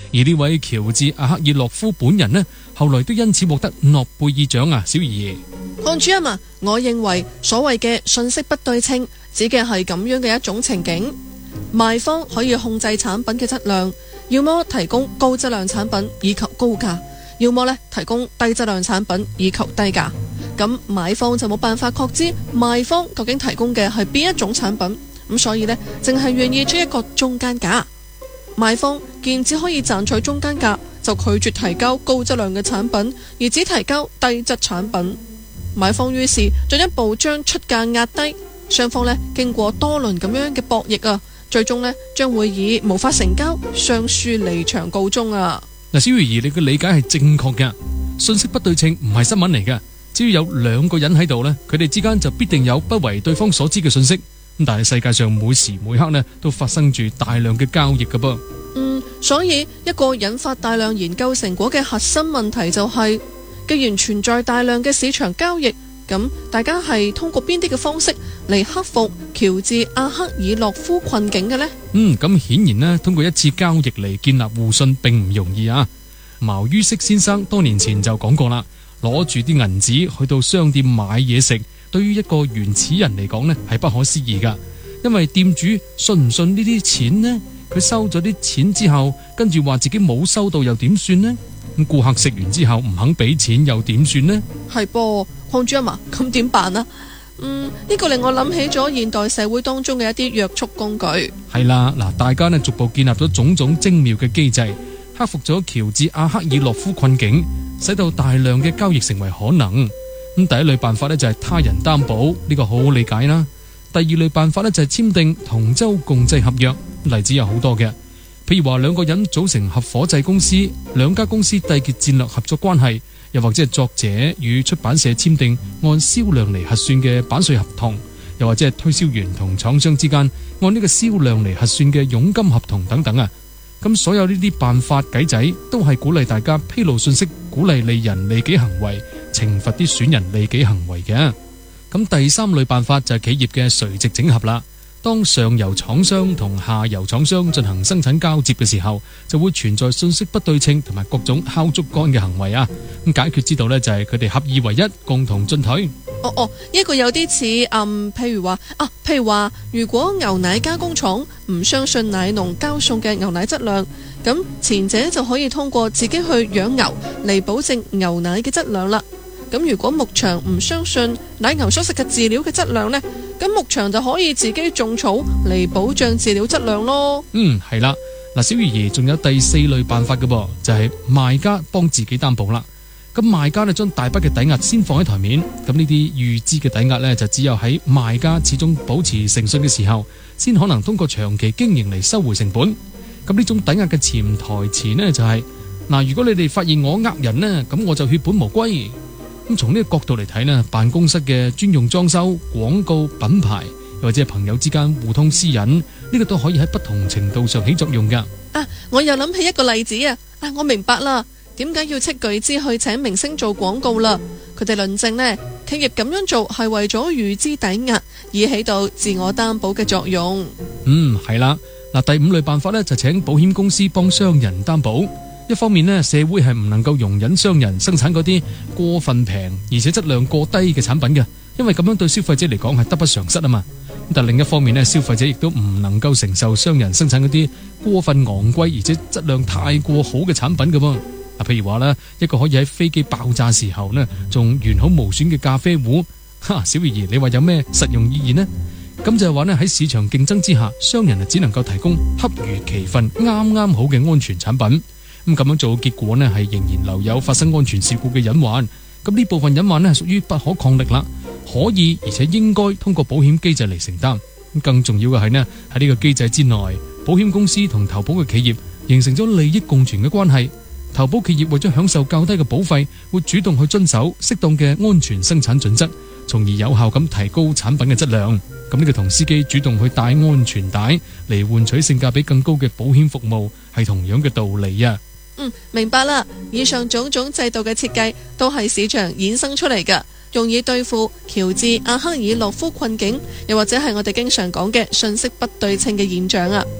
而呢位喬治阿克爾洛夫本人呢，後來都因此獲得諾貝爾獎啊！小儀， 鄺主任啊，我認為所謂嘅信息不對稱，指嘅係咁樣嘅一種情景：賣方可以控制產品嘅質量，要麼提供高質量產品以求高價，要麼呢提供低質量產品以求低價。咁買方就冇辦法確知賣方究竟提供嘅係邊一種產品，咁所以呢，淨係願意出一個中間價。賣方見只可以賺取中間價，就拒絕提交高質量嘅產品，而只提交低質產品。買方於是進一步將出價壓低，雙方呢經過多輪咁樣嘅博弈啊，最終呢將會以無法成交、雙輸離場告終啊！ 嗱，小儀，你嘅理解係正確嘅，信息不對稱唔係新聞嚟嘅。只要有兩個人喺度呢，佢哋之間就必定有不為對方所知嘅信息。但係世界上每時每刻呢都發生住大量嘅交易㗎噃。 所以一個引發大量研究成果嘅核心問題就係，既然存在大量嘅市場交易，咁大家係通過邊啲嘅方式嚟克服喬治阿克爾洛夫困境嘅呢？ 咁顯然呢，通過一次交易嚟建立互信並唔容易啊。茅于軾先生多年前就講過啦，攞住啲銀紙去到商店買嘢食，對於一個原始人嚟講呢係不可思議噶，因為店主信唔信呢啲錢呢？佢收咗啲錢之後，跟住話自己冇收到又點算呢？咁顧客食完之後唔肯俾錢又點算呢？ 係噃，鄺主任啊，咁點辦啊？呢個令我諗起咗現代社會當中嘅一啲約束工具。 係啦，嗱，大家呢逐步建立咗種種精妙嘅機制，克服咗喬治阿克爾洛夫困境，使到大量嘅交易成為可能。咁第一類辦法呢就係他人擔保，呢個好好理解啦。第二類辦法呢就係簽訂同舟共濟合約，例子有好多嘅，譬如話兩個人組成合夥制公司，兩家公司締結戰略合作關係，又或者係作者與出版社簽訂按銷量嚟核算嘅版稅合同，又或者係推銷員同廠商之間按呢個銷量嚟核算嘅佣金合同等等啊。咁所有呢啲辦法計仔都係鼓勵大家披露信息，鼓勵利人利己行為，懲罰啲損人利己行為嘅。咁第三類辦法就係企業嘅垂直整合啦。當上游廠商同下游廠商進行生產交接嘅時候，就會存在信息不對稱同埋各種敲竹竿嘅行為啊。咁解決之道呢，就係佢哋合二為一，共同進退。 呢個有啲似譬如話，如果牛奶加工廠唔相信奶農交送嘅牛奶質量，咁前者就可以通過自己去養牛嚟保證牛奶嘅質量啦。咁如果牧場唔相信奶牛所食嘅飼料嘅質量呢，咁牧場就可以自己種草嚟保障飼料質量咯。 係啦，嗱，小儀仲有第四類辦法嘅噃，就係賣家幫自己擔保啦。咁賣家呢將大筆嘅抵押先放喺台面，咁呢啲預支嘅抵押呢，就只有喺賣家始終保持誠信嘅時候，先可能通過長期經營嚟收回成本。咁呢種抵押嘅潛台詞呢，就係如果你哋發現我呃人呢，咁我就血本無歸。咁從呢個角度嚟睇呢，辦公室嘅專用裝修、廣告、品牌，又或者係朋友之間互通私隱，呢個都可以喺不同程度上起作用噶。 我又諗起一個例子我明白啦，點解要斥巨資去請明星做廣告啦？佢哋論證呢，企業咁樣做係為咗預支抵押，以起到自我擔保嘅作用。 係啦，第五類辦法呢，就請保險公司幫商人擔保。一方面呢，社會係唔能夠容忍商人生產嗰啲過分平而且質量過低嘅產品嘅，因為咁樣對消費者嚟講係得不償失啊嘛。但另一方面呢，消費者亦都唔能夠承受商人生產嗰啲過分昂貴而且質量太過好嘅產品㗎噃。譬如話呢，一個可以喺飛機爆炸時候呢仲完好無損嘅咖啡壺，小儀，你話有咩實用意義呢？咁就係話呢，喺市場競爭之下，商人只能夠提供恰如其分、啱啱好嘅安全產品。咁樣做嘅結果呢，係仍然留有發生安全事故嘅隱患。咁呢部分隱患呢，係屬於不可抗力啦，可以而且應該通過保險機制嚟承擔。更重要嘅係呢，喺呢個機制之內，保險公司同投保嘅企業形成咗利益共存嘅關係。投保企業為咗享受較低嘅保費，會主動去遵守適當嘅安全生產準則，從而有效咁提高產品嘅質量。咁呢個同司機主動去帶安全帶嚟換取性價比更高嘅保險服務，係同樣嘅道理啊。 明白啦。以上種種制度嘅設計都係市場衍生出嚟㗎，用以對付喬治阿克爾洛夫困境，又或者係我哋經常講嘅信息不對稱嘅現象啊。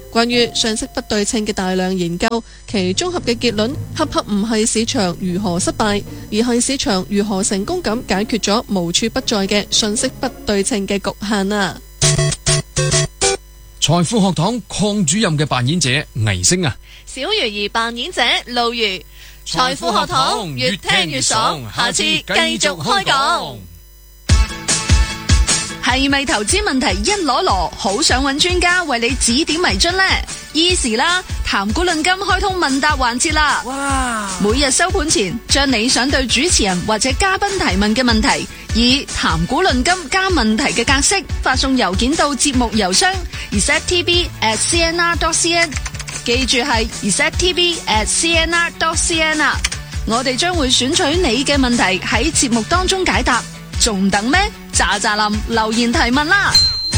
關於信息不對稱嘅大量研究，其綜合嘅結論恰恰唔係市場如何失敗，而係市場如何成功咁解決咗無處不在嘅信息不對稱嘅局限啊！ 財富學堂鄺主任嘅扮演者倪星啊， 小魚兒扮演者路如，財富學堂越聽越爽，下次繼續開講。 係咪投資問題一籮籮，好想揾專家為你指點迷津呢？依時啦，談古論今開通問答環節啦！哇！每日收盤前，將你想對主持人或者嘉賓提問嘅問題，以談古論今加問題嘅格式發送郵件到節目郵箱 receptv@cnr.cn， 記住係 receptv@cnr.cn 啊！我哋將會選取你嘅問題喺節目當中解答，仲等咩？喳喳林留言提問啦！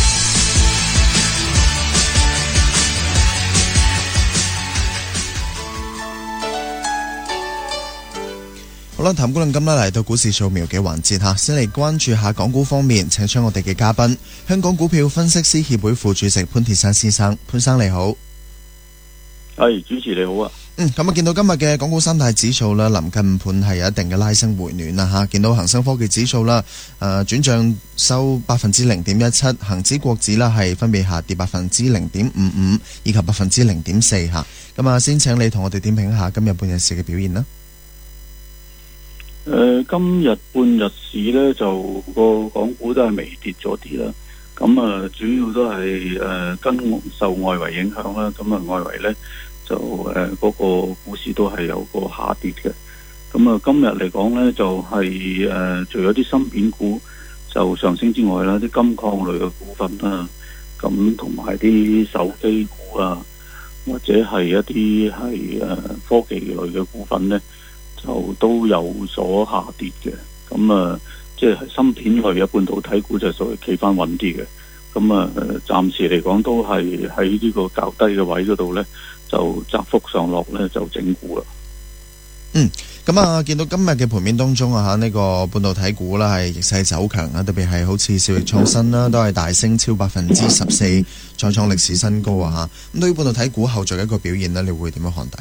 好啦，談股論今日嚟到股市掃描嘅環節吓，先嚟關注下港股方面，請出我哋嘅嘉賓，香港股票分析師協會副主席潘鐵珊先生，潘生你好。 係，主持你好啊。 咁啊，見到今日嘅港股三大指數啦，臨近盤係有一定嘅拉升回暖啦吓。見到恒生科技指數啦，轉漲收0.17%，恒指國指啦係分別下跌0.55%以及0.4%吓。咁啊，先請你同我哋點評一下今日半日市嘅表現啦。 今日半日市呢，就個港股都係微跌咗啲啦。咁啊，主要都係跟受外圍影響啦。咁啊，外圍呢。就嗰個股市都係有個下跌嘅。咁啊，今日嚟講呢，就係除咗啲芯片股就上升之外啦，啲金礦類嘅股份啦，咁同埋啲手機股啊，或者係一啲係科技類嘅股份呢，就都有所下跌嘅。咁啊，即係芯片類嘅半導體股就稍微企翻穩啲嘅。咁啊，暫時嚟講都係喺呢個較低嘅位嗰度呢，就窄幅上落呢，就整固啦。 咁啊，見到今日嘅盤面當中啊，呢個半導體股啦係逆勢走強啊，特別係好似兆易創新啦，都係大升超14%，再創歷史新高啊！咁對於半導體股後續嘅一個表現呢，你會點樣看待？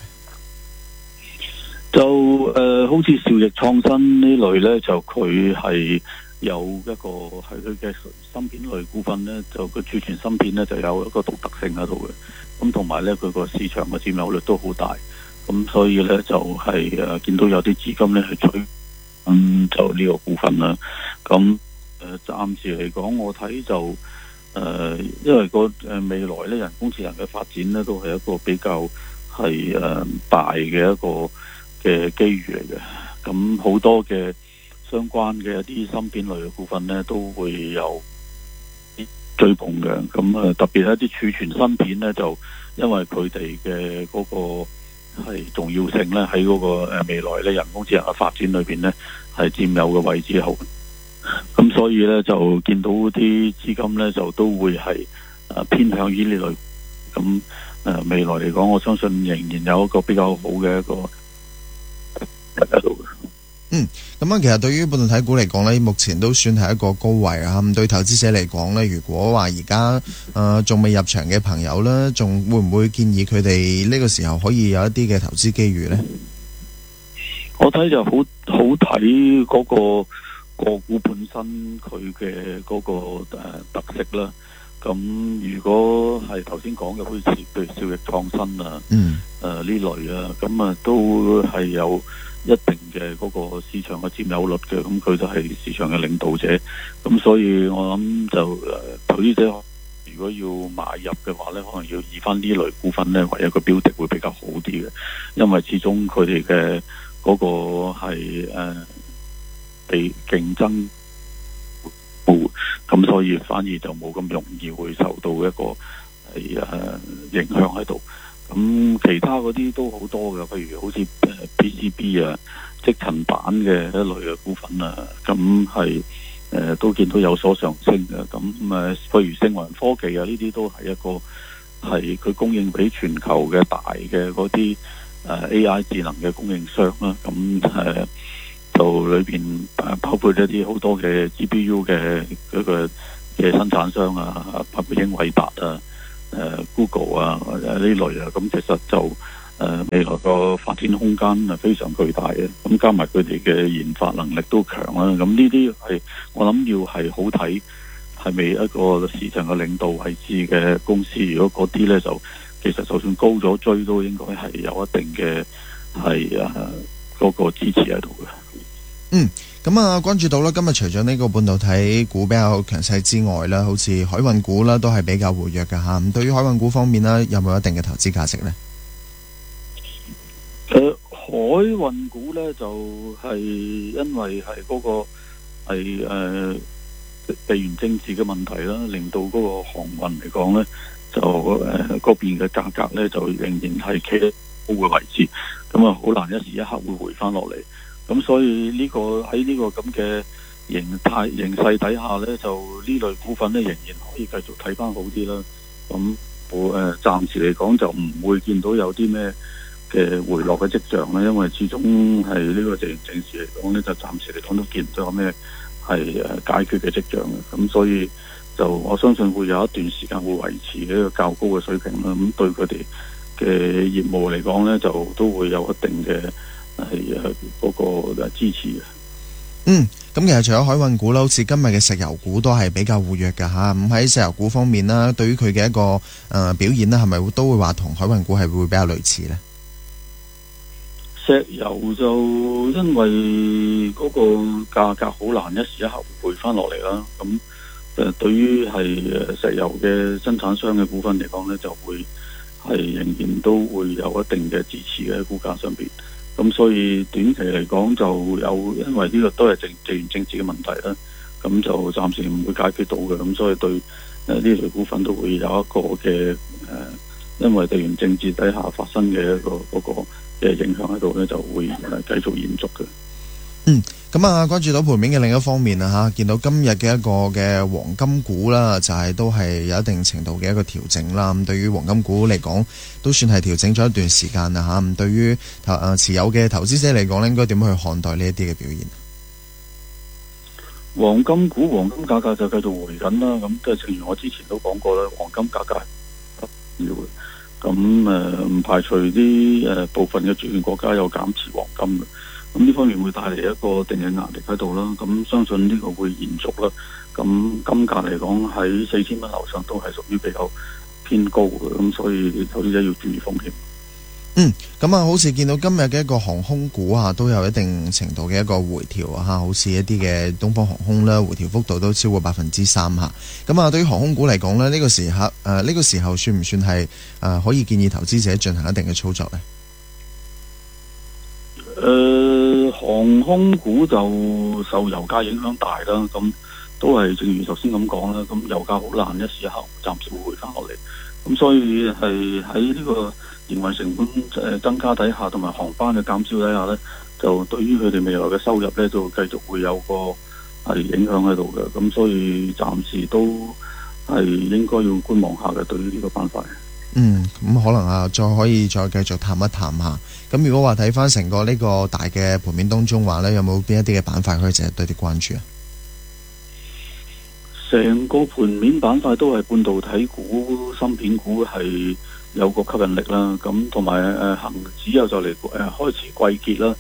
就好似兆易創新呢類呢，就佢係有一個係佢嘅芯片類股份呢，就佢儲存芯片呢，就有一個獨特性喺度嘅。咁同埋呢，佢個市場嘅佔有率都好大。咁所以呢，就係見到有啲資金呢去追，就呢個股份啦。咁暫時嚟講，我睇就因為未來呢，人工智能嘅發展呢，都係一個比較係大嘅一個嘅機遇嚟嘅。咁好多嘅相關嘅一啲芯片類嘅股份呢，都會有追捧嘅。咁特別係一啲儲存芯片呢，就因為佢哋嘅嗰個係重要性咧，喺嗰個未來咧人工智能嘅發展裏邊咧，係佔有嘅位置好。咁所以咧就見到啲資金咧就都會係偏向於呢類。咁未來嚟講，我相信仍然有一個比較好嘅一個喺度嘅。 咁啊，其實對於半導體股嚟講呢，目前都算係一個高位啊。咁對投資者嚟講呢，如果話而家仲未入場嘅朋友呢，仲會唔會建議佢哋呢個時候可以有一啲嘅投資機遇呢？ 我睇就好睇嗰個股本身佢嘅嗰個特色啦。咁如果係頭先講嘅，好似譬如兆易創新啊，呢類啊，咁啊都係有一定嘅嗰個市場嘅佔有率嘅，咁佢就係市場嘅領導者。咁所以我諗就投資者如果要買入嘅話呢，可能要以翻呢類股份呢為一個標的會比較好啲嘅，因為始終佢哋嘅嗰個係被競爭，咁所以反而就冇咁容易會受到一個係影響喺度。咁其他嗰啲都好多嘅，譬如好似PCB 啊、積層板嘅一類嘅股份啊，咁係都見到有所上升嘅。咁譬如星雲科技啊，呢啲都係一個係佢供應俾全球嘅大嘅嗰啲AI 智能嘅供應商啦。咁就裏邊包括一啲好多嘅 GPU 嘅嗰個嘅生產商啊，包括英偉達啊。 Google 啊呢類啊，咁其實就未來個發展空間係非常巨大嘅。咁加埋佢哋嘅研發能力都強啦。咁呢啲係我諗要係好睇係咪一個市場嘅領導位置嘅公司。如果嗰啲呢，就其實就算高咗追都應該係有一定嘅係嗰個支持喺度嘅。 咁關注到啦，今日除咗呢個半導體股比較強勢之外啦，好似海運股啦都係比較活躍嘅嚇。咁對於海運股方面啦，有冇一定嘅投資價值呢？ 海運股呢，就係因為係嗰個係地緣政治嘅問題啦，令到嗰個航運嚟講呢，就嗰邊嘅價格呢，就仍然係企喺高嘅位置，咁啊好難一時一刻會回翻落嚟。咁所以呢個喺呢個咁嘅形勢底下呢，就呢類股份呢，仍然可以繼續睇翻好啲啦。咁我暫時嚟講就唔會見到有啲咩嘅回落嘅跡象啦，因為始終係呢個地緣政治嚟講呢，就暫時嚟講都見唔到有咩係解決嘅跡象嘅。咁所以就我相信會有一段時間會維持一個較高嘅水平啦。咁對佢哋嘅業務嚟講呢，就都會有一定嘅係嗰個支持嘅。 咁其實除咗海運股啦，好似今日嘅石油股都係比較活躍㗎嚇。咁喺石油股方面啦，對於佢嘅一個表現啦，係咪都會話同海運股係會比較類似呢？ 石油就因為嗰個價格好難一時一刻回翻落嚟啦。咁對於係石油嘅生產商嘅股份嚟講呢，就會係仍然都會有一定嘅支持嘅股價上邊。咁所以短期嚟講就有，因為呢個都係地緣政治嘅問題啦，咁就暫時唔會解決到嘅。咁所以對呢類股份都會有一個嘅因為地緣政治底下發生嘅一個嗰個嘅影響喺度呢，就會繼續延續嘅。 咁關注到盤面嘅另一方面啊，見到今日嘅一個嘅黃金股啦，就係都係有一定程度嘅一個調整啦。咁對於黃金股嚟講，都算係調整咗一段時間啦嚇。咁對於持有嘅投資者嚟講咧，應該點樣去看待呢一啲嘅表現？ 黃金股黃金價格就繼續回緊啦。咁即係正如我之前都講過啦，黃金價格係要嘅。咁唔排除啲部分嘅主權國家有減持黃金嘅。咁呢方面會帶嚟一個定嘅壓力喺度啦。咁相信呢個會延續啦。咁金價嚟講喺4000蚊樓上都係屬於比較偏高嘅。咁所以投資者要注意風險。 咁好似見到今日嘅一個航空股都有一定程度嘅一個回調好似一啲嘅東方航空啦，回調幅度都超過3%嚇。咁對於航空股嚟講呢，呢個時候算唔算係可以建議投資者進行一定嘅操作呢？ 航空股就受油價影響大啦，咁都係正如頭先咁講啦。咁油價好難一時一刻暫時會回翻落嚟，咁所以係喺呢個營運成本增加底下，同埋航班嘅減少底下呢，就對於佢哋未來嘅收入呢，就繼續會有個係影響喺度嘅。咁所以暫時都係應該要觀望下嘅，對於呢個板塊。 咁可能再可以再繼續探一探下。咁如果話睇翻成個呢個大嘅盤面當中話呢，有冇邊一啲嘅板塊可以值得對啲關注啊？ 成個盤面板塊都係半導體股、芯片股係有個吸引力啦。咁同埋恒指又就嚟開始季結啦。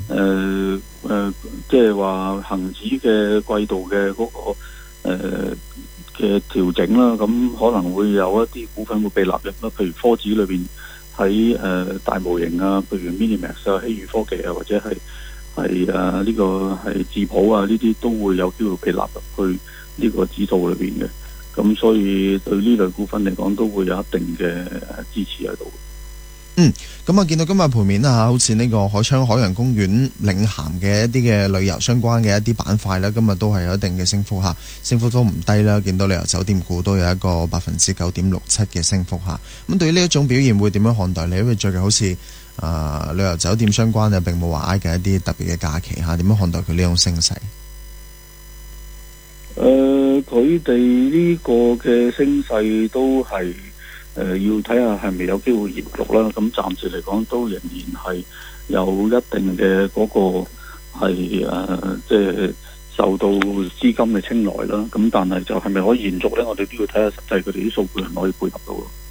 即係話恒指嘅季度嘅嗰個嘅調整啦，咁可能會有一啲股份會被納入啦，譬如科指裏邊喺大模型啊，譬如 Minimax 啊、希宇科技啊，或者係呢個係智譜啊，呢啲都會有機會被納入去呢個指數裏邊嘅。咁所以對呢類股份嚟講，都會有一定嘅支持喺度。 咁見到今日盤面好似呢個海昌海洋公園領銜嘅一啲嘅旅遊相關嘅一啲板塊咧，今日都係有一定嘅升幅升幅都唔低啦。見到旅遊酒店股都有一個9.67%嘅升幅咁對於呢一種表現會點樣看待你？因為最近好似旅遊酒店相關並冇話挨緊一啲特別嘅假期點樣看待佢呢種升勢？ 佢哋呢個嘅升勢都係要睇下係咪有機會延續啦。咁暫時嚟講都仍然係有一定嘅嗰個係即係受到資金嘅青睞啦。咁但係就係咪可以延續呢？我哋都要睇下實際佢哋啲數據係咪可以配合到咯。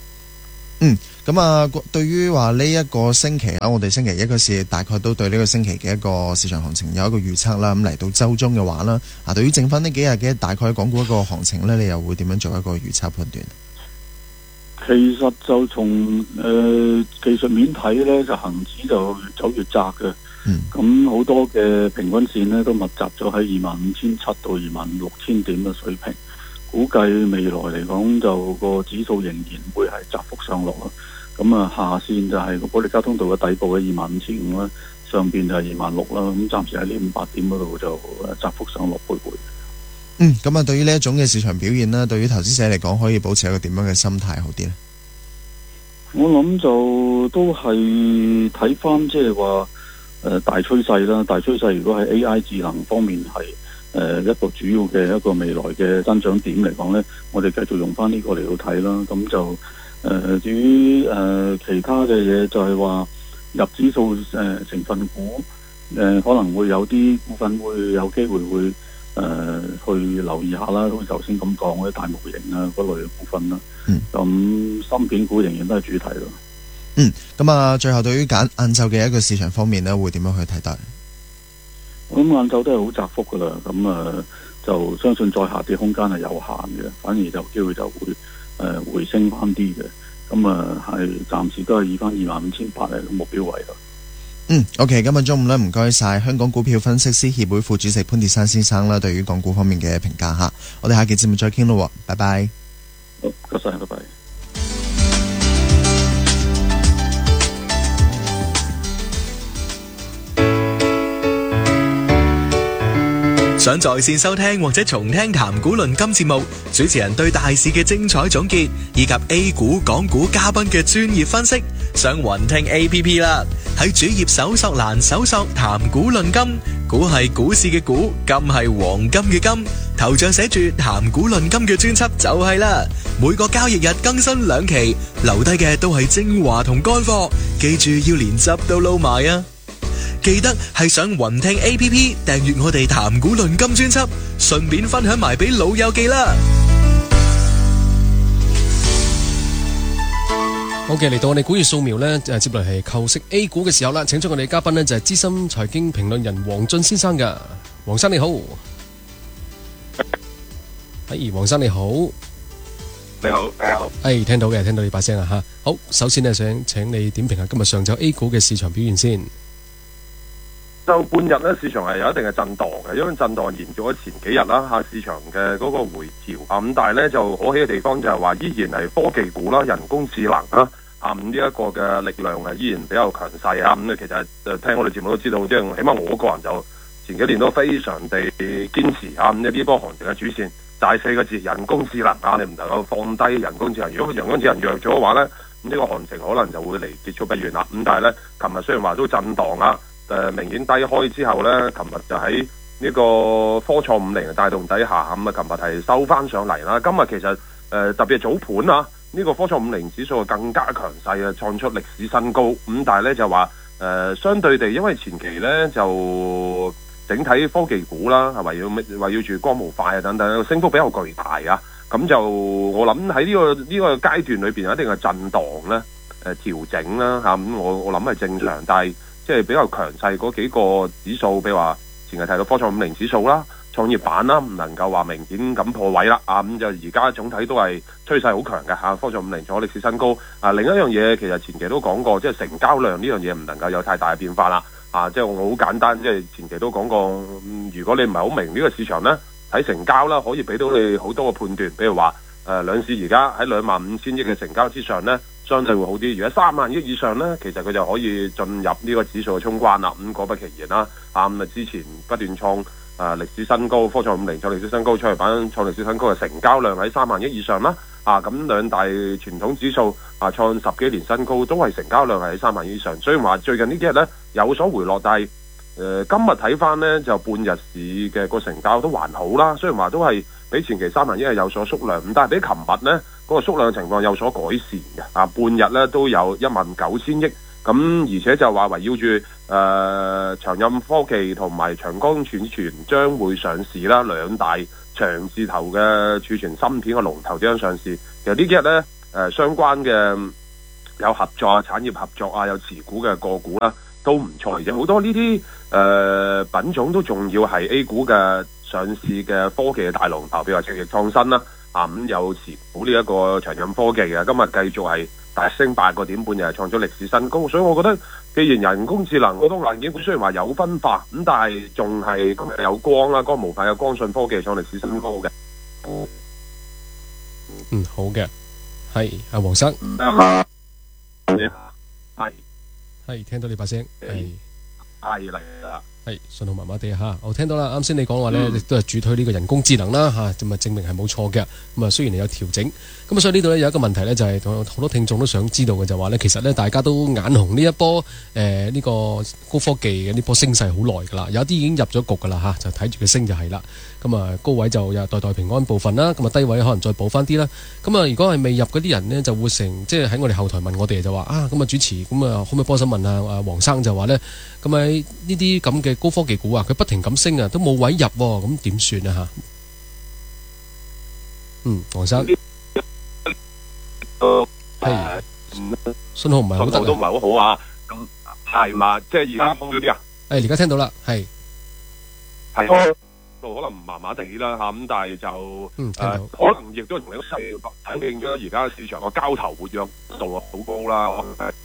咁啊，對於話呢一個星期我哋星期一嗰時大概都對呢個星期嘅一個市場行情有一個預測啦。咁嚟到週中嘅話啦，對於剩翻呢幾日嘅大概港股一個行情呢，你又會點樣做一個預測判斷？ 其實就從技術面睇呢，就恒指就越走越窄嘅。咁好多嘅平均線呢都密集咗喺25,700到26,000點嘅水平。估計未來嚟講，就個指數仍然會係窄幅上落咯。咁啊，下線就係個保利加通道嘅底部嘅25,500啦，上邊就係26,000啦。咁暫時喺呢500點嗰度就窄幅上落徘徊。 咁啊，對於呢一種嘅市場表現啦，對於投資者嚟講，可以保持一個點樣嘅心態好啲呢？ 我諗就都係睇翻即係話大趨勢啦。大趨勢如果喺 AI 智能方面係一個主要嘅一個未來嘅增長點嚟講呢，我哋繼續用翻呢個嚟到睇啦。咁就至於其他嘅嘢，就係話入指數成分股可能會有啲股份會有機會會去留意下啦。好似頭先咁講嗰啲大模型啊嗰類嘅股份啦。咁芯片股仍然都係主題咯。 咁啊，最後對於晏晝嘅一個市場方面呢，會點樣去睇待？ 咁晏晝都係好窄幅噶啦，咁就相信再下跌空間係有限嘅，反而就機會就會回升翻啲嘅，咁係暫時都係以翻25,800嘅目標位咯。 OK， 今日中午呢，唔該晒香港股票分析師協會副主席潘鐵珊先生啦，對於港股方面嘅評價吓，我哋下期節目再傾咯，拜拜。 好，唔該晒，拜拜。 想在線收聽或者重聽談股論金節目，主持人對大市嘅精彩總結，以及 A 股、港股嘉賓嘅專業分析，上雲聽 APP 啦。喺主頁搜索欄搜索談股論金，股係股市嘅股，金係黃金嘅金，頭像寫住談股論金嘅專輯就係啦。每個交易日更新2期，留低嘅都係精華同乾貨，記住要連汁都撈埋啊！記得係上雲聽 APP 訂閱我哋談股論金專輯，順便分享埋俾老友記啦。 好嘅，嚟到我哋股業掃描呢，接落嚟係構識 A 股嘅時候啦，請出我哋嘉賓呢，就係資深財經評論人黃俊先生㗎。黃生你好，黃生你好， 你好， 聽到嘅，聽到你把聲啊吓。好，首先呢，想請你點評下今日上晝 A 股嘅市場表現先。 就半日咧，市場係有一定嘅震盪嘅，因為震盪延續咗前幾日啦市場嘅嗰個回調咁但係咧就可喜嘅地方就係話依然係科技股啦、人工智能啦呢一個嘅力量係依然比較強勢咁其實聽我哋節目都知道，即係起碼我個人就前幾年都非常地堅持呢波行情嘅主線就係4個字：人工智能你唔能夠放低人工智能。如果人工智能弱咗嘅話咧，呢個行情可能就會離結束不遠啦。咁但係咧，琴日雖然話都震盪明顯低開之後呢，琴日就喺呢個科創50帶動底下，琴日係收翻上嚟啦。今日其實特別係早盤呢個科創50指數更加強勢創出歷史新高。咁但係呢就話相對地，因為前期呢就整體科技股啦，係圍繞住光模塊等等，升幅比較巨大咁就我諗喺呢個階段裏邊有一定嘅震盪呢調整啦咁我諗係正常，但係即係比較強勢嗰幾個指數，譬如話前日提到科創50指數啦、創業板啦，唔能夠話明顯咁破位啦咁就而家總體都係趨勢好強嘅科創50創歷史新高另一樣嘢其實前期都講過，即係成交量呢樣嘢唔能夠有太大嘅變化啦即係我好簡單，即係前期都講過如果你唔係好明呢個市場呢，睇成交啦，可以俾到你好多嘅判斷，比如話兩市而家喺25,000億嘅成交之上呢，相對會好啲。如果3萬億以上呢，其實佢就可以進入呢個指數嘅衝關啦。果不其然啦，之前不斷創歷史新高，科創50創歷史新高，創業板創歷史新高嘅成交量喺3萬億以上啦。咁兩大傳統指數創10幾年新高，都係成交量係喺3萬億以上。雖然話最近呢幾日呢有所回落，但係今日睇翻呢，就半日市嘅個成交都還好啦。雖然話都係比前期3萬億係有所縮量，但係比琴日呢嗰個縮量情況有所改善嘅半日呢都有19,000億咁，而且就話圍繞住長鑫科技同埋長江儲存將會上市啦，兩大長字頭嘅儲存芯片嘅龍頭將上市。其實呢幾日呢相關嘅有合作啊、產業合作啊、有持股嘅個股啦，都唔錯。而且好多呢啲品種都仲要係 A 股嘅上市嘅科技嘅大龍頭，譬如話兆易創新啦，咁有持股呢一個長任科技嘅，今日繼續係大升8個點半，又係創咗歷史新高。所以我覺得，既然人工智能好多硬件股雖然話有分化，咁但係仲係今日有光啦，光模塊嘅光訊科技創歷史新高嘅。 好嘅，係阿黃生，係聽到你把聲， 係啦。 係信號麻麻地嚇，我聽到啦。啱先你講話咧，亦都係主推呢個人工智能啦嚇，咁啊證明係冇錯嘅。咁啊雖然你有調整，咁啊所以呢度咧有一個問題咧，就係好多聽眾都想知道嘅，就話咧其實咧大家都眼紅呢一波呢個高科技嘅呢波升勢好耐㗎啦，有啲已經入咗局㗎啦嚇，就睇住佢升就係啦。咁啊高位就有代平安部分啦，咁啊低位可能再補翻啲啦。咁啊如果係未入嗰啲人呢，就會即係喺我哋後台問我哋就話咁啊主持，咁啊可唔可以幫手問下黃生就話咧，咁喺呢啲咁嘅高科技股啊，佢不停咁升啊，都冇位入喎，咁點算啊嚇？黃生，係信號唔係好得， 都唔係好好啊。咁係嘛？即係而家講嗰啲啊？ 而家聽到啦，係可能麻麻地啦嚇，咁但係就可能亦都同你個勢反映咗而家市場個交投活躍度好高啦。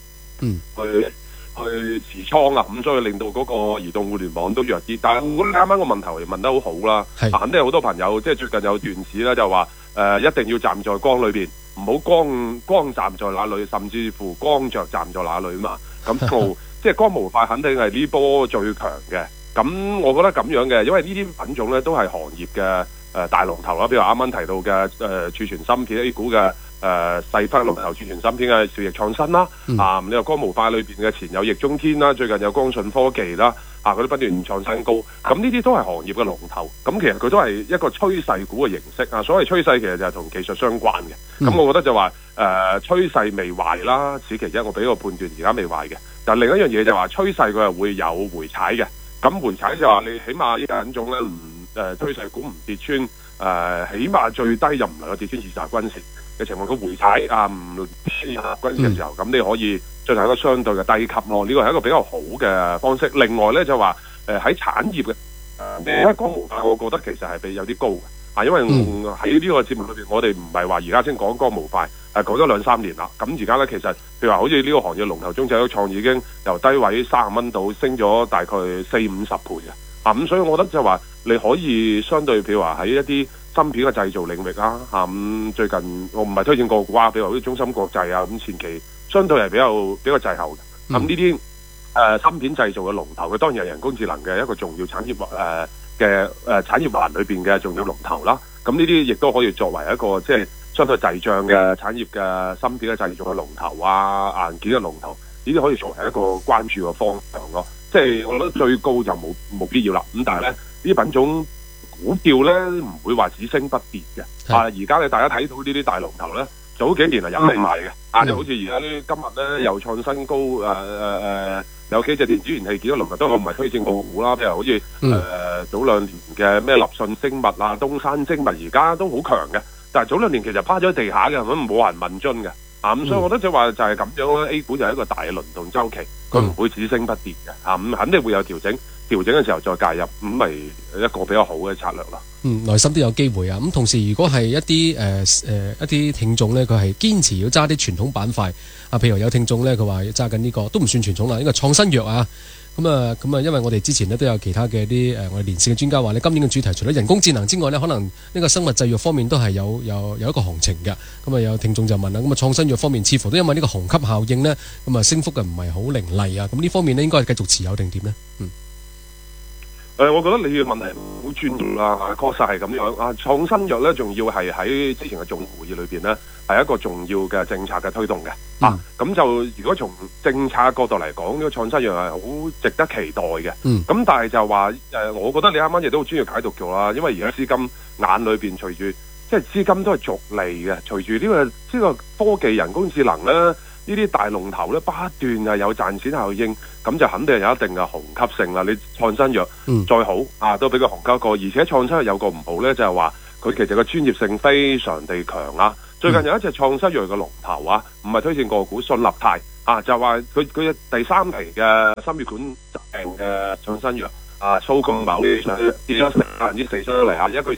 去持倉啊，咁所以令到嗰個移動互聯網都弱啲。但係我覺得啱啱個問題問得好好啦，肯定有好多朋友即係最近有段子啦，就話一定要站在光裏邊，唔好光站在那裏，甚至乎光着站在那裏嘛。咁即係光模塊肯定係呢波最強嘅。咁我覺得咁樣嘅，因為呢啲品種咧都係行業嘅大龍頭啦，譬如啱啱提到嘅儲存芯片 A 股嘅細分龍頭儲存芯片嘅兆易創新啦，你話光模塊裏邊嘅前有易中天啦，最近有光訊科技啦，佢都不斷創新高，咁呢啲都係行業嘅龍頭，咁其實佢都係一個趨勢股嘅形式啊，所謂趨勢其實就係同技術相關嘅，咁我覺得就話趨勢未壞啦，此其一，我俾個判斷而家未壞嘅，但另一樣嘢就話趨勢佢係會有回踩嘅。咁回踩就話你起碼呢個品種咧趨勢股唔跌穿起碼最低就唔能夠跌穿20均線嘅情況，佢回踩唔跌穿20均線嘅時候，咁你可以進行一個相對嘅低級咯。呢個係一個比較好嘅方式。另外咧就話喺產業嘅光模塊，我覺得其實係比有啲高嘅因為喺呢個節目裏邊，我哋唔係話而家先講光模塊，講咗2-3年啦。咁而家咧其實譬如話好似呢個行業龍頭中製創已經由低位30蚊到升咗大概40-50倍嘅咁所以我覺得就話你可以相對譬如話喺一啲芯片嘅製造領域咁最近我唔係推薦個股譬如話啲中芯國際咁前期相對係比較滯後嘅。咁呢啲芯片製造嘅龍頭，佢當然係人工智能嘅一個重要產業嘅產業環裏邊嘅重要龍頭啦。咁呢啲亦都可以作為一個即係相對滯脹嘅產業嘅芯片嘅製造嘅龍頭硬件嘅龍頭，呢啲可以作為一個關注嘅方向咯。即係我覺得最高就冇必要啦。咁但係咧呢啲品種股票咧唔會話只升不跌嘅。而家大家睇到呢啲大龍頭咧，早幾年係有嚟賣嘅。就好似而家呢今日咧又創新高有幾隻電子元器件嘅龍頭都我唔係推薦個股啦，譬如好似早2年嘅咩立訊精密東山精密，而家都好強嘅。但係早2年其實趴咗喺地下嘅，咁冇人問津嘅。咁所以我覺得就話就係咁樣啦。A 股就係一個大嘅輪動週期，佢唔會只升不跌嘅。咁肯定會有調整嘅時候再介入，咁咪一個比較好嘅策略啦。 內心都有機會咁同時如果係一啲聽眾咧，佢係堅持要揸啲傳統板塊譬如有聽眾咧，佢話揸緊呢個都唔算傳統啦，呢個創新藥咁啊，因為我哋之前咧都有其他嘅啲我哋連線嘅專家話咧，今年嘅主題除咗人工智能之外咧，可能呢個生物製藥方面都係有一個行情嘅。咁有聽眾就問啦，咁創新藥方面似乎都因為呢個虹吸效應咧，咁升幅嘅唔係好凌厲咁呢方面咧應該係繼續持有定點咧？ 我覺得你嘅問題好專業啦，確實係咁樣創新藥咧，仲要係喺之前嘅總會議裏邊咧，係一個重要嘅政策嘅推動嘅。咁就如果從政策角度嚟講，呢個創新藥係好值得期待嘅。咁但係就話我覺得你啱啱亦都好專業解讀咗啦，因為而家資金眼裏邊隨住即係資金都係逐利嘅，隨住呢個科技人工智能咧，呢啲大龍頭咧不斷係有賺錢效應，咁就肯定有一定嘅虹吸性啦。你創新藥再好都俾佢虹吸過，而且創新藥有個唔好咧，就係話佢其實個專業性非常地強最近有一隻創新藥嘅龍頭啊，唔係推薦個股信立泰啊，就話佢第3期嘅心血管疾病嘅創新藥啊，數據某跌咗40%嚟啊，一個月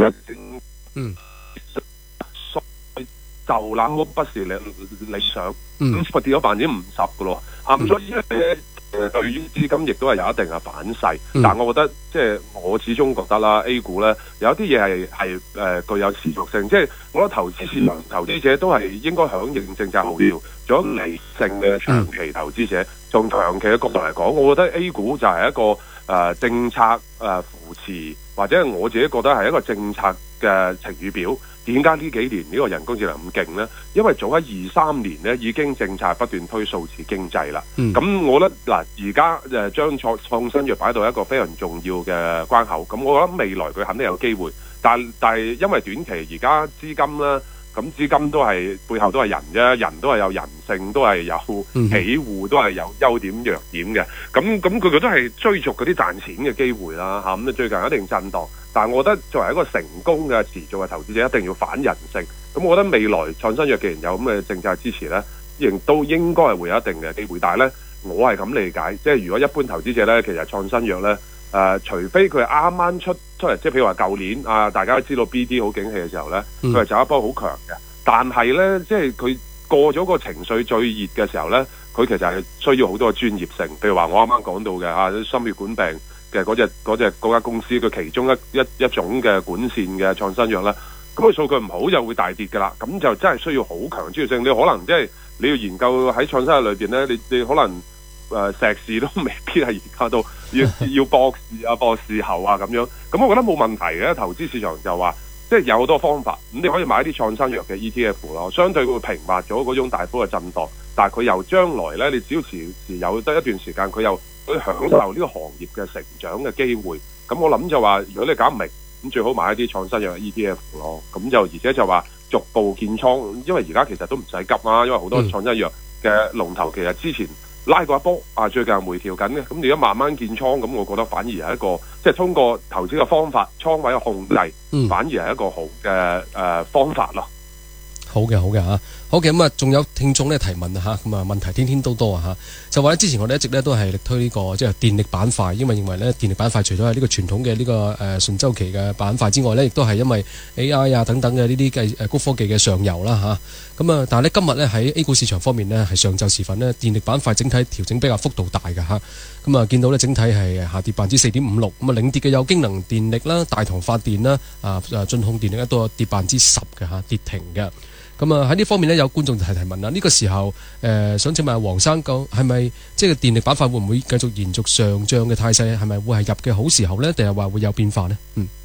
就冷屋不是理想，咁跌咗50%嘅咯，咁所以對於資金亦都係有一定嘅反噬，但我覺得即係我始終覺得啦 ，A 股咧有啲嘢係具有持續性，即係我覺得投資市場投資者都係應該響應政策號召，做咗理性嘅長期投資者，從長期嘅角度嚟講，我覺得 A 股就係一個政策扶持，或者我自己覺得係一個政策嘅晴雨表。點解呢幾年呢個人工智能咁勁呢？因為早喺23年呢已經政策不斷推數字經濟啦。咁我覺得嗱，而家將創新藥擺到一個非常重要嘅關口。咁我覺得未來佢肯定有機會，但係因為短期而家資金啦，咁資金都係背後都係人啫，人都係有人性，都係有喜惡，都係有優點弱點嘅。咁佢都係追逐嗰啲賺錢嘅機會啦嚇。咁最近一定震盪。但係我覺得作為一個成功嘅持續嘅投資者，一定要反人性。咁我覺得未來創新藥既然有咁嘅政策支持呢，亦都應該係會有一定嘅機會。但係呢，我係咁理解，即係如果一般投資者呢，其實創新藥呢，除非佢係啱啱出嚟，即係譬如話舊年啊，大家都知道 BD 好景氣嘅時候呢，佢係走一波好強嘅。但係呢，即係佢過咗個情緒最熱嘅時候呢，佢其實係需要好多專業性。譬如話我啱啱講到嘅心血管病嘅嗰間公司，佢其中一種嘅管線嘅創新藥啦，咁佢數據唔好就會大跌㗎啦，咁就真係需要好強專業性。你可能即係你要研究喺創新藥裏邊咧，你可能碩士都未必係而家都要博士啊、博士後啊咁樣。咁我覺得冇問題嘅，投資市場就話即係有好多方法。咁你可以買啲創新藥嘅 ETF 咯，相對會平滑咗嗰種大幅嘅震盪。但係佢由將來咧，你只要持有得一段時間，佢又去享受呢個行業嘅成長嘅機會，咁我諗就話，如果你搞唔明，咁最好買一啲創新藥嘅 ETF 咯。咁就而且就話逐步建倉，因為而家其實都唔使急啊，因為好多創新藥嘅龍頭其實之前拉過一波啊，最近回調緊嘅，咁而家慢慢建倉，咁我覺得反而係一個即係通過投資嘅方法，倉位嘅控制，反而係一個好嘅方法咯。 好嘅嚇，好嘅咁啊，仲有聽眾咧提問啊嚇，咁啊問題天天都多啊嚇，就話咧之前我哋一直咧都係力推呢個即係電力板塊，因為認為咧電力板塊除咗係呢個傳統嘅呢個順周期嘅板塊之外咧，亦都係因為 AI 啊等等嘅呢啲高科技嘅上游啦嚇，咁啊但係咧今日咧喺 A 股市場方面呢，係上晝時分呢，電力板塊整體調整比較幅度大嘅嚇，咁啊見到咧整體係下跌4.56%，咁啊領跌嘅有京能電力啦、大唐發電啦、晉控電力咧都有跌10%嘅嚇，跌停嘅。咁啊喺呢方面呢，有觀眾提問啦。呢個時候想請問下黃生，係咪即係電力板塊會唔會繼續延續上漲嘅態勢？係咪會係入嘅好時候呢？定係話會有變化呢？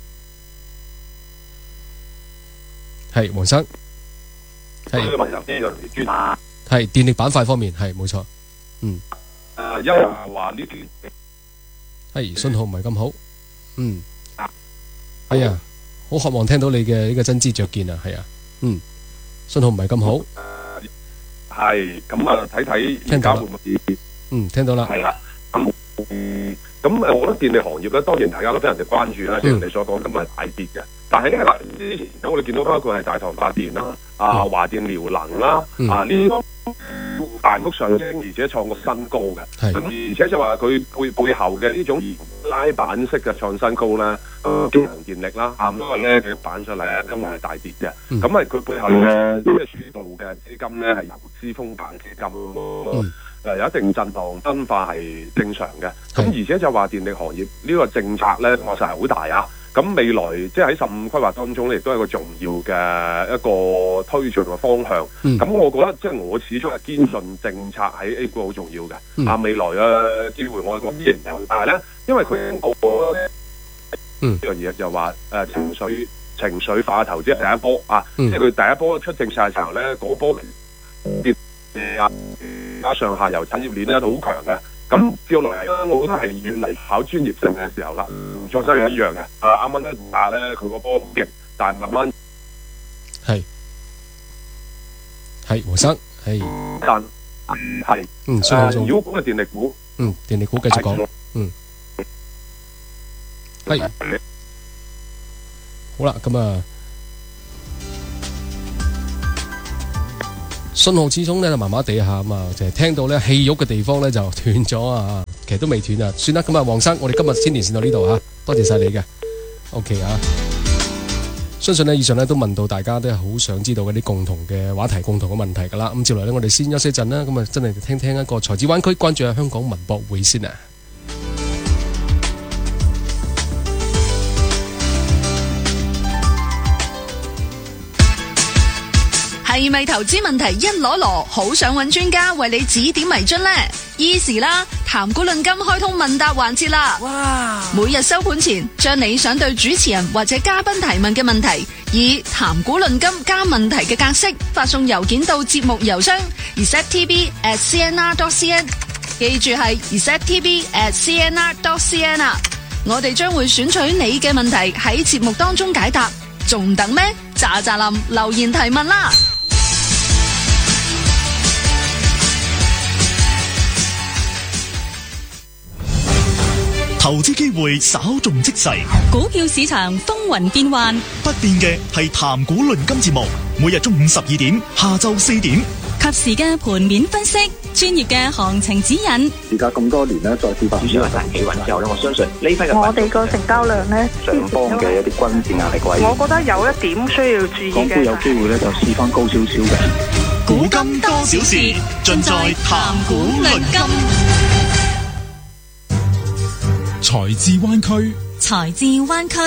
係黃生，係電力板塊方面係冇錯。 因為話呢啲係信號唔係咁好。係啊，好渴望聽到你嘅呢個真知灼見啊，係啊，信號唔係咁好， 係咁啊！睇而家會唔會？ 聽到啦。 係啦，咁我覺得電力行業咧，當然大家都非常之關注啦。正如你所講，咁係大跌嘅。但係咧，之前我哋見到包括係大唐發電啦、華電遼能啦、呢啲大幅上升，而且創個新高嘅。咁而且就話佢背後嘅呢種拉板式嘅創新高咧，京能電力啦，因為咧佢板上嚟咧，今日係大跌嘅。咁係佢背後嘅即係主導嘅資金咧係游資風板基金。有一定震盪分化係正常嘅，咁而且就話電力行業呢個政策咧，確實係好大啊！咁未來即係喺15規劃當中咧，亦都係一個重要嘅一個推進嘅方向。咁我覺得即係我始終係堅信政策喺 A 股好重要嘅。未來嘅機會我覺得依然有，但係咧，因為佢呢樣嘢就話情緒化投資係第一波啊，即係佢第一波出政策嘅時候咧，嗰波跌加上下游產業鏈咧都好強嘅，咁照落嚟我覺得係遠離考專業性嘅時候啦。創新藥一樣嘅，啱啱一打咧佢個波勁，但係慢慢係黃生係， 但係如果講嘅電力股， 電力股繼續講，係好啦，咁啊。 信號始終咧就麻麻地下咁啊，就係聽到咧氣郁嘅地方咧就斷咗啊，其實都未斷啊，算啦，咁啊黃生，我哋今日先連線到呢度嚇，多謝晒你嘅 ，OK 啊。相信呢，以上呢都問到大家都係好想知道嗰啲共同嘅話題、共同嘅問題㗎啦。咁接來呢，我哋先休息一陣啦。咁啊，真係聽聽一個才子灣區，關注下香港文博會先啊。 係咪投資問題一籮籮，好想揾專家為你指點迷津呢？Easy 啦，談古論今開通問答環節啦！哇！每日收盤前，將你想對主持人或者嘉賓提問嘅問題，以談古論今加問題嘅格式發送郵件到節目郵箱 receptv@cnr.cn， 記住係 receptv@cnr.cn 啊！我哋將會選取你嘅問題喺節目當中解答，仲等咩？喳喳林留言提問啦！ 投資機會稍縱即逝， 股票市場風雲變幻， 不變嘅係談股論金節目，每日中午12點，下晝4點， 及時嘅盤面分析，專業嘅行情指引。 而家咁多年咧，再跌翻少少係企穩之後咧，我相信呢批嘅我哋個成交量咧， 上方嘅一啲均線壓力位， 我覺得有一點需要注意嘅。 港股有機會咧就試翻高少少嘅。 古今多少事，盡在談股論金。 財智灣區， 財智灣區。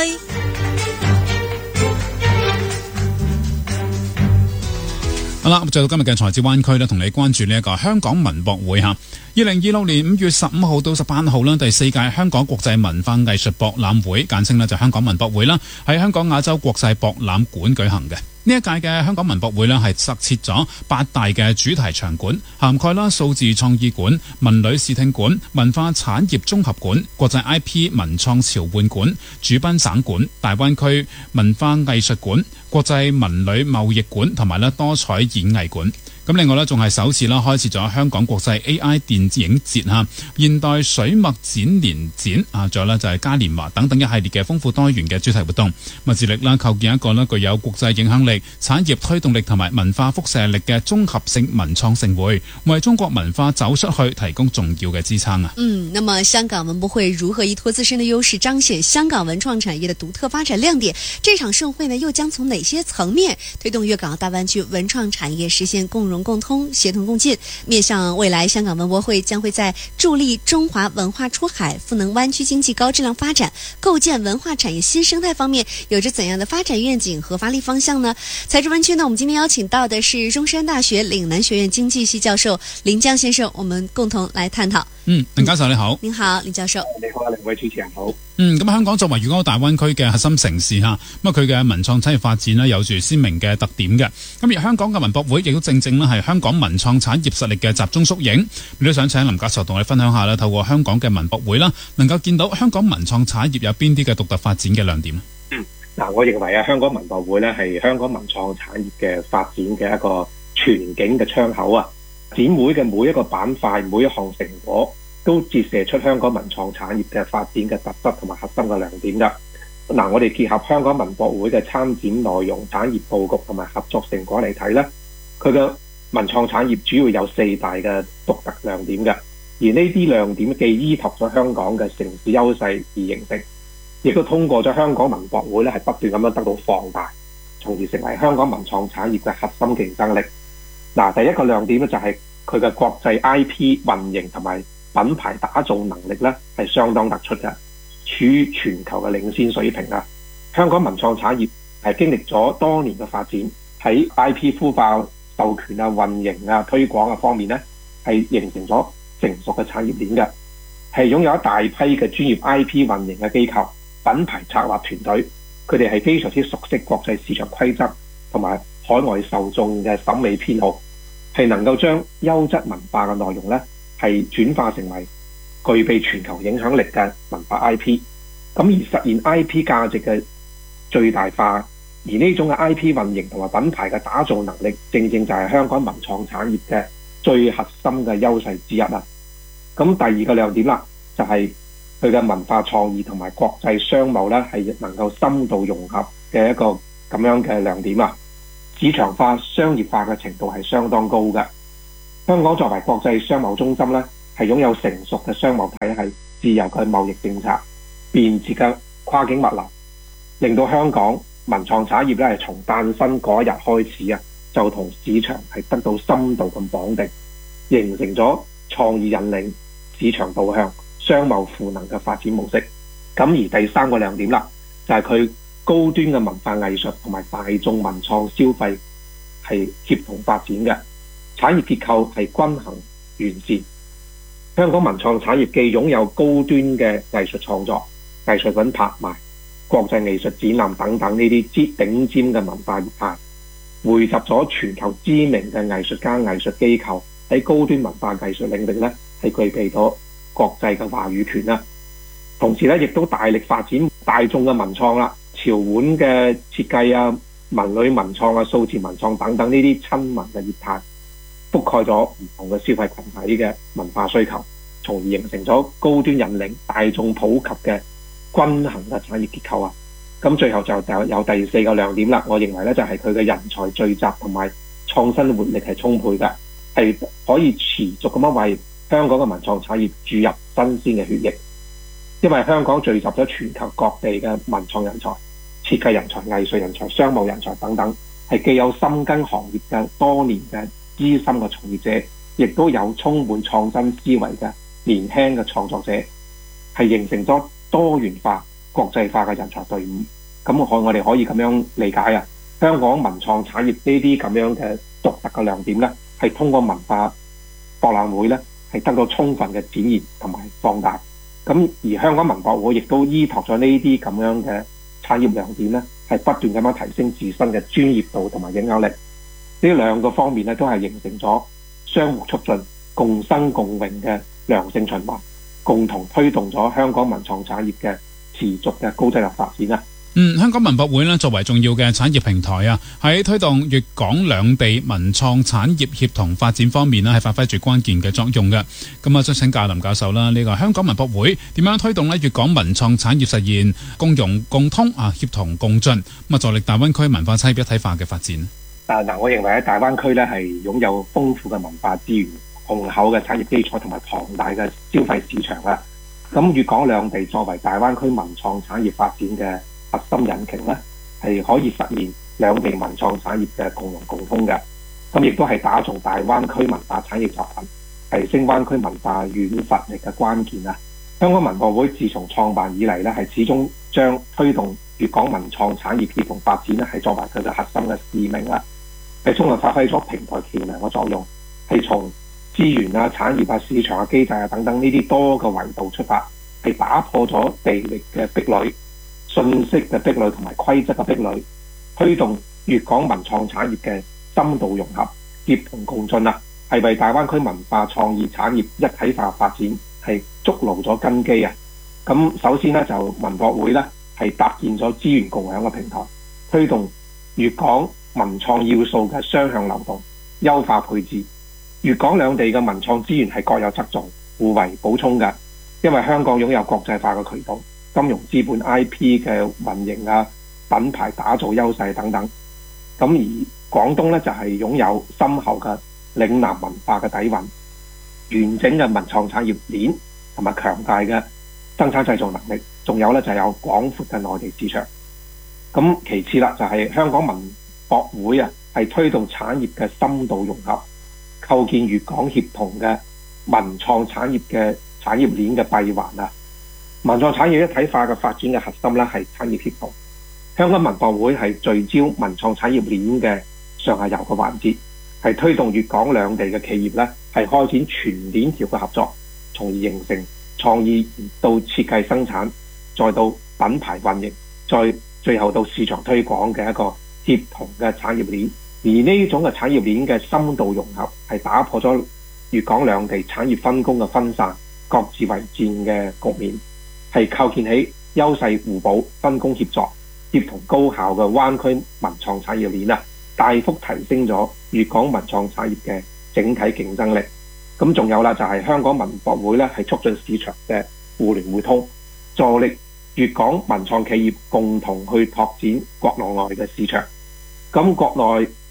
好啦，就到今日嘅財智灣區咧，同你關注呢一個香港文博會嚇。2026年5月15號到18號啦，第4屆香港國際文化藝術博覽會，簡稱就香港文博會啦，喺香港亞洲國際博覽館舉行嘅。呢一屆嘅香港文博會呢，係設咗8大嘅主題場館，涵蓋啦數字創意館、文旅視聽館、文化產業綜合館、國際 IP 文創潮玩館、主賓省館、大灣區文化藝術館、國際文旅貿易館同埋多彩演藝館。咁另外呢，仲係首次啦，開設咗香港國際 AI 電影節嚇、現代水墨展年展啊，仲有呢就係嘉年華等等一系列嘅豐富多元嘅主題活動，致力啦構建一個具有國際影響力、產業推動力同埋文化輻射力嘅綜合性文創盛會，為中國文化走出去提供重要嘅支撐啊！ 那麼香港文博會如何依託自身的優勢，彰顯香港文創產業的獨特發展亮點？這場盛會呢，又將從哪些層面推動粵港澳大灣區文創產業實現共融共通、協同共進？面向未來，香港文博會將會在助力中華文化出海、賦能灣區經濟高質量發展、構建文化產業新生態方面，有着怎樣的發展願景和發力方向呢？財智灣區呢，我們今天邀請到的是中山大學嶺南學院經濟系教授林江先生，我們共同來探討。 林教授你好。 您好，林教授。 你好，兩位主持人好。 咁香港作為粵港澳大灣區嘅核心城市嚇，咁佢嘅文創產業發展呢，有住鮮明嘅特點嘅。咁而香港嘅文博會亦都正正咧係香港文創產業實力嘅集中縮影。亦都想請林教授同我哋分享下啦，透過香港嘅文博會啦，能夠見到香港文創產業有邊啲嘅獨特發展嘅亮點？ 我認為香港文博會咧係香港文創產業嘅發展嘅一個全景嘅窗口啊！展會嘅每一個板塊、每一項成果，都折射出香港文創產業嘅發展嘅特質同埋核心嘅亮點㗎。我哋結合香港文博會嘅參展內容、產業佈局同埋合作成果嚟睇咧，佢嘅文創產業主要有4大嘅獨特亮點嘅。而呢啲亮點既依託咗香港嘅城市優勢而形成，亦都通過咗香港文博會咧係不斷咁樣得到放大，從而成為香港文創產業嘅核心競爭力。第一個亮點咧就係佢嘅國際 IP 運營同埋品牌打造能力咧係相當突出嘅，處於全球嘅領先水平啊！香港文創產業係經歷咗多年嘅發展，喺 IP 孵化、授權啊、運營啊、推廣啊方面咧係形成咗成熟嘅產業鏈嘅，係擁有一大批嘅專業 IP 運營嘅機構、品牌策劃團隊，佢哋係非常之熟悉國際市場規則同埋海外受眾嘅審美偏好，係能夠將優質文化嘅內容咧係轉化成為具備全球影響力嘅文化 IP， 咁而實現 IP 價值嘅最大化。而呢種嘅 IP 運營同埋品牌嘅打造能力，正正就係香港文創產業嘅最核心嘅優勢之一啦。咁第二個亮點啦，就係佢嘅文化創意同埋國際商貿咧，係能夠深度融合嘅一個咁樣嘅亮點啊。 市場化、商業化嘅程度係相當高嘅。香港作為國際商貿中心呢，係擁有成熟嘅商貿體系、自由嘅貿易政策、便捷嘅跨境物流，令到香港文創產業咧係從誕生嗰一日開始啊，就同市場係得到深度咁綁定，形成咗創意引領、市場導向、商貿賦能嘅發展模式。咁而第三個亮點啦，就係佢高端嘅文化藝術同埋大眾文創消費係協同發展嘅，產業結構係均衡完善。香港文創產業既擁有高端嘅藝術創作、藝術品拍賣、國際藝術展覽等等呢啲頂尖嘅文化業態，匯集咗全球知名嘅藝術家、藝術機構喺高端文化藝術領域呢係具備咗國際嘅話語權啦。同時咧，亦都大力發展大眾嘅文創啦，潮玩嘅設計啊、文旅文創啊、數字文創等等呢啲親民嘅業態，覆蓋咗唔同嘅消費群體嘅文化需求，從而形成咗高端引領、大眾普及嘅均衡嘅產業結構啊。咁最後就有第四個亮點啦，我認為咧就係佢嘅人才聚集同埋創新活力係充沛嘅，係可以持續咁樣為香港嘅文創產業注入新鮮嘅血液。因為香港聚集咗全球各地嘅文創人才、設計人才、藝術人才、商務人才等等，係既有深耕行業嘅多年嘅資深嘅從業者，亦都有充滿創新思維嘅年輕嘅創作者，係形成咗多元化、國際化嘅人才隊伍。咁我哋可以咁樣理解啊，香港文創產業呢啲咁樣嘅獨特嘅亮點呢，係通過文化博覽會呢，係得到充分嘅展現同埋放大。咁而香港文博會亦都依託咗呢啲咁樣嘅產業亮點呢，係不斷咁樣提升自身嘅專業度同埋影響力。呢兩個方面呢，都係形成咗相互促進、共生共榮嘅良性循環，共同推動咗香港文創產業嘅持續嘅高質量發展啊！ 香港文博會咧作為重要嘅產業平台啊，喺推動粵港兩地文創產業協同發展方面咧，係發揮住關鍵嘅作用嘅。咁啊，想請教林教授啦，呢個香港文博會點樣推動咧粵港文創產業實現共融共通啊、協同共進，咁啊助力大灣區文化產業一體化嘅發展？ 我認為喺大灣區咧係擁有豐富嘅文化資源、雄厚嘅產業基礎同埋龐大嘅消費市場啦。咁粵港兩地作為大灣區文創產業發展嘅核心引擎咧，係可以實現兩地文創產業嘅共融共通嘅。咁亦都係打造大灣區文化產業作品，提升灣區文化軟實力嘅關鍵啊！香港文博會自從創辦以嚟咧，係始終將推動粵港文創產業協同發展咧，係作為佢嘅核心嘅使命啦，係充分發揮咗平台橋樑嘅作用，係從資源啊、產業啊、市場啊、機制啊等等呢啲多個維度出發，係打破咗地域嘅壁壘、信息嘅壁壘同埋規則嘅壁壘，推動粵港文創產業嘅深度融合、協同共進啊，係為大灣區文化創意產業一體化發展係築牢咗根基啊！咁首先呢，就文博會呢係搭建咗資源共享嘅平台，推動粵港文創要素嘅雙向流動、優化配置。粵港兩地嘅文創資源係各有側重、互為補充嘅，因為香港擁有國際化嘅渠道、金融資本、IP 嘅運營啊、品牌打造優勢等等。咁而廣東呢，就係擁有深厚嘅嶺南文化嘅底蘊、完整嘅文創產業鏈同埋強大嘅生產製造能力，仲有呢，就有廣闊嘅內地市場。咁其次啦，就係香港文博會啊，係推動產業嘅深度融合，構建粵港協同嘅文創產業嘅產業鏈嘅閉環啊！文創產業一體化嘅發展嘅核心咧係產業協同。香港文博會係聚焦文創產業鏈嘅上下游嘅環節，係推動粵港兩地嘅企業咧係開展全鏈條嘅合作，從而形成創意到設計生產，再到品牌運營，再最後到市場推廣嘅一個協同嘅產業鏈。而呢種嘅產業鏈嘅深度融合，係打破咗粵港兩地產業分工嘅分散、各自為戰嘅局面，係構建起優勢互補、分工協作、協同高效嘅灣區文創產業鏈啊，大幅提升咗粵港文創產業嘅整體競爭力。咁仲有啦，就係香港文博會咧，係促進市場嘅互聯互通，助力粵港文創企業共同去拓展國內外嘅市場。咁國內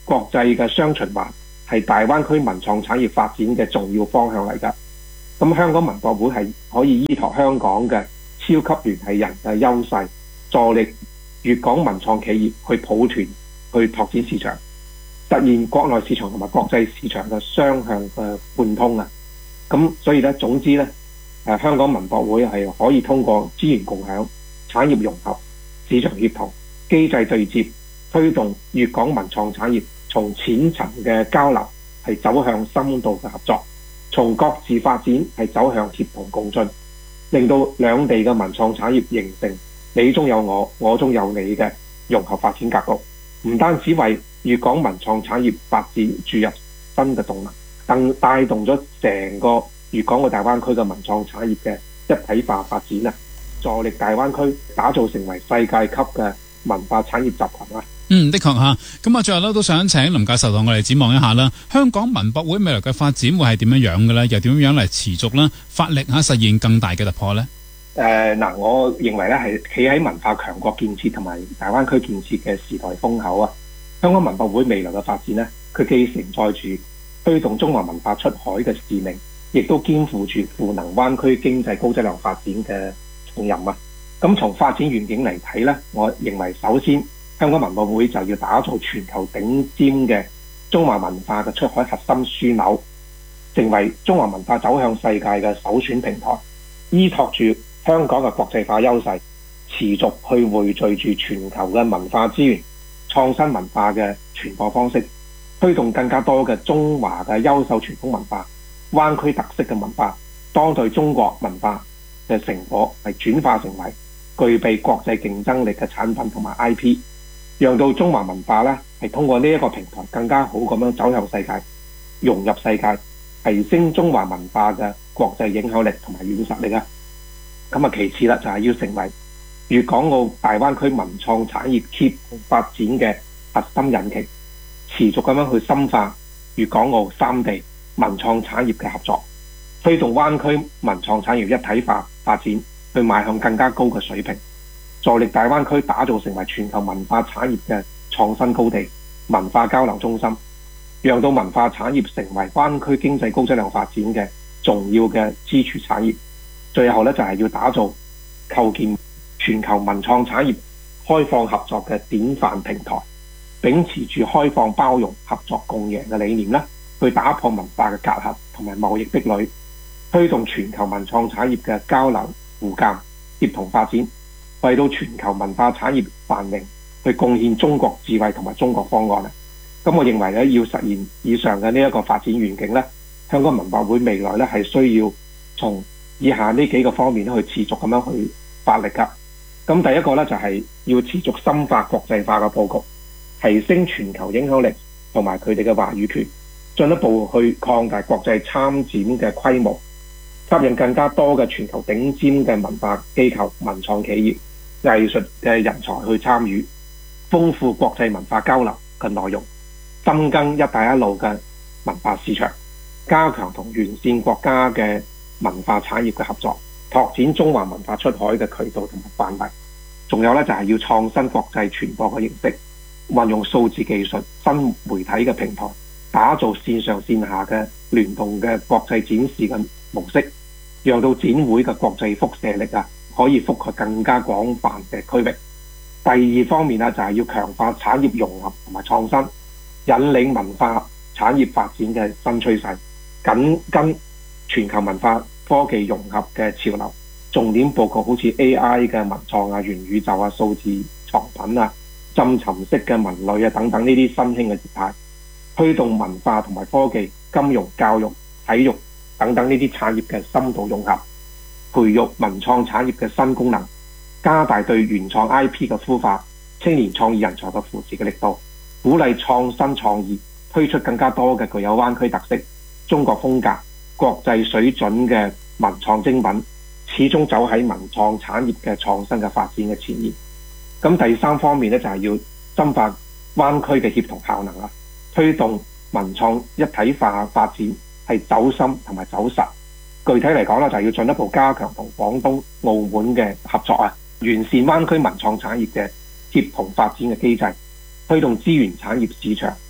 國際嘅雙循環係大灣區文創產業發展嘅重要方向嚟㗎。咁香港文博會係可以依託香港嘅超級聯繫人嘅優勢，助力粵港文創企業去抱團去拓展市場，實現國內市場同埋國際市場嘅雙向嘅貫通啊！咁所以咧，總之咧，香港文博會係可以通過資源共享、產業融合、市場協同、機制對接，推動粵港文創產業從淺層嘅交流係走向深度嘅合作，從各自發展係走向協同共進，令到兩地嘅文創產業形成你中有我，我中有你嘅融合發展格局，唔單止為粵港文創產業發展注入新嘅動能，更帶動咗成個粵港澳大灣區嘅文創產業嘅一體化發展啊！助力大灣區打造成為世界級嘅文化產業集群啊！ 的確嚇。咁最後咧都想請林教授同我哋展望一下啦。香港文博會未來嘅發展會係點樣嘅咧？又點樣嚟持續啦？發力實現更大嘅突破咧？ 我認為咧係企喺文化強國建設同埋大灣區建設嘅時代風口啊！香港文博會未來嘅發展呢，佢既承載住推動中華文化出海嘅使命，亦都肩負住賦能灣區經濟高質量發展嘅重任啊！咁從發展願景嚟睇呢，我認為首先香港文博會就要打造全球頂尖嘅中華文化嘅出海核心樞紐，成為中華文化走向世界嘅首選平台，依託住香港嘅國際化優勢，持續去匯聚住全球嘅文化資源、創新文化嘅傳播方式，推動更加多嘅中華嘅優秀傳統文化、灣區特色嘅文化、當代中國文化嘅成果係轉化成為具備國際競爭力嘅產品同埋 IP， 讓到中華文化呢係通過呢一個平台更加好咁樣走向世界、融入世界，提升中華文化嘅國際影響力同埋軟實力啊！咁其次啦，就係要成為粵港澳大灣區文創產業協同發展嘅核心引擎，持續咁樣去深化粵港澳三地文創產業嘅合作，推動灣區文創產業一體化發展，去邁向更加高嘅水平，助力大灣區打造成為全球文化產業嘅創新高地、文化交流中心，讓到文化產業成為灣區經濟高質量發展嘅重要嘅支柱產業。最後咧，就係要打造構建全球文創產業開放合作嘅典範平台，秉持住開放包容、合作共贏嘅理念咧，去打破文化嘅隔閡同埋貿易壁壘，推動全球文創產業嘅交流互鑑、協同發展，為到全球文化產業繁榮去貢獻中國智慧同埋中國方案啊！咁我認為咧，要實現以上嘅呢一個發展願景咧，香港文博會未來咧係需要從以下呢幾個方面去持續咁樣去發力㗎。咁第一個咧就係要持續深化國際化嘅佈局，提升全球影響力同埋佢哋嘅話語權，進一步去擴大國際參展嘅規模，吸引更加多嘅全球頂尖嘅文化機構、文創企業、藝術嘅人才去參與，豐富國際文化交流嘅內容，深耕一帶一路嘅文化市場，加強同完善國家嘅文化產業嘅合作，拓展中華文化出海嘅渠道同埋範圍。仲有咧就係要創新國際傳播嘅形式，運用數字技術、新媒體嘅平台，打造線上線下嘅聯動嘅國際展示嘅模式，讓到展會嘅國際輻射力可以覆蓋更加廣泛嘅區域。第二方面就係要強化產業融合同埋創新，引領文化產業發展嘅新趨勢，緊跟全球文化科技融合嘅潮流，重點佈局好似 AI 嘅文創元宇宙數字藏品浸沉式嘅文類等等呢啲新興嘅業態，推動文化同埋科技、金融、教育、體育等等呢啲產業嘅深度融合，培育文創產業嘅新功能，加大對原創 IP 嘅孵化、青年創意人才嘅扶持嘅力度，鼓勵創新創意，推出更加多嘅具有灣區特色、中國風格、國際水準嘅文創精品，始終走喺文創產業嘅創新嘅發展嘅前沿。咁第三方面就係要深化灣區嘅協同效能推動文創一體化發展，係走深同埋走實。具體嚟講就係要進一步加強同廣東、澳門嘅合作完善灣區文創產業嘅協同發展嘅機制，推動資源產業市場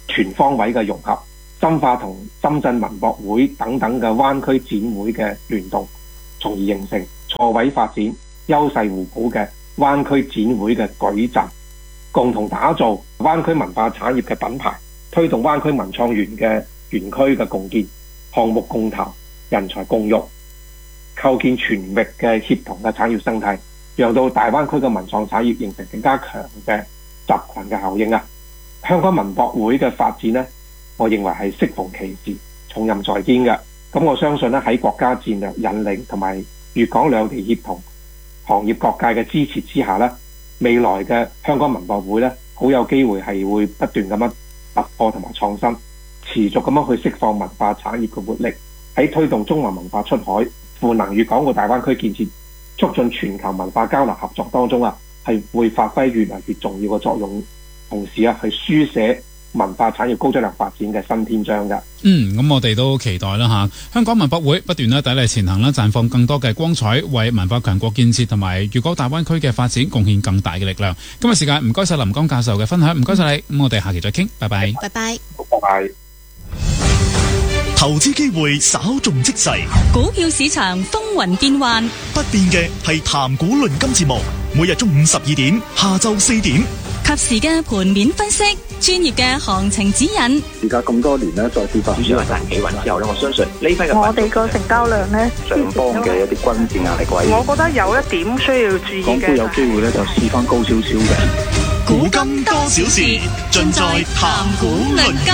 全方位嘅融合，深化同深圳文博會等等嘅灣區展會嘅聯動，從而形成錯位發展、優勢互補嘅灣區展會嘅矩陣，共同打造灣區文化產業嘅品牌，推動灣區文創園嘅園區嘅共建，項目共投、人才共育，構建全域嘅協同嘅產業生態，讓到大灣區嘅文創產業形成更加強嘅集群嘅效應啊！香港文博會嘅發展呢，我認為係適逢其時、重任在肩嘅。咁我相信呢，喺國家戰略引領同埋粵港兩地協同、行業各界嘅支持之下呢，未來嘅香港文博會呢，好有機會係會不斷咁樣突破同埋創新，持續咁樣去釋放文化產業嘅活力，喺推動中華文化出海、賦能粵港澳大灣區建設、促進全球文化交流合作當中啊，係會發揮越嚟越重要嘅作用，同時啊，去書寫文化產業高質量發展嘅新篇章㗎。 咁我哋都期待啦嚇，香港文博會不斷咧砥礪前行啦，綻放更多嘅光彩，為文化強國建設同埋粵港大灣區嘅發展貢獻更大嘅力量。今日時間唔該晒林江教授嘅分享，唔該晒你。咁我哋下期再傾，拜拜。 拜拜。 拜拜。 投資機會稍縱即逝， 股票市場風雲變幻， 不變嘅係談股論金節目，每日中午12點，下晝4點， 及時嘅盤面分析，專業嘅行情指引。 而家咁多年呢，再跌翻，主要係大企穩之後呢，我相信呢批嘅我哋個成交量呢， 上方嘅一啲均線壓力位， 我覺得有一點需要注意嘅， 港股有機會呢就試翻高少少嘅。 古今多少事，盡在談股論金。